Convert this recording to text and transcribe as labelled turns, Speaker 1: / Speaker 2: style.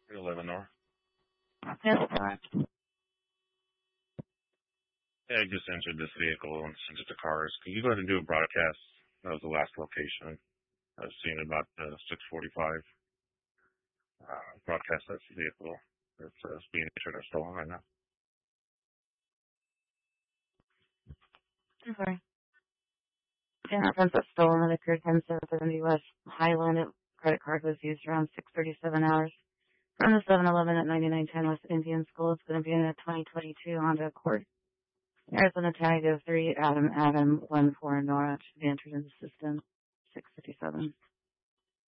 Speaker 1: 311 North.
Speaker 2: Yes, correct.
Speaker 1: Yeah, I just entered this vehicle and sent it to cars. Can you go ahead and do a broadcast? That was the last location I was seeing about 6:45. Broadcast that vehicle that's being entered or stolen right now.
Speaker 2: I'm sorry. Yeah, since it's stolen, it appeared 1070 West Highland. Credit card was used around 6:37 hours. From the 7-Eleven at 9910 West Indian School. It's going to be in a 2022 Honda Accord. There's an tag of 3 Adam 14 Nora. It should be entered in the system. 657.